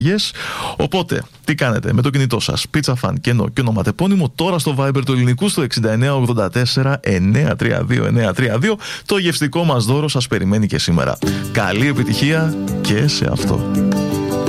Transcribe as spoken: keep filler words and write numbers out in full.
Yes. Οπότε, τι κάνετε με το κινητό σας, Pizza Fan και, ενο, και ονοματεπώνυμο, τώρα στο Viber του ελληνικού στο εξήντα εννέα ογδόντα τέσσερα εννιακόσια τριάντα δύο εννιακόσια τριάντα δύο. Το γευστικό μας δώρο σας περιμένει και σήμερα. Καλή επιτυχία και σε αυτό.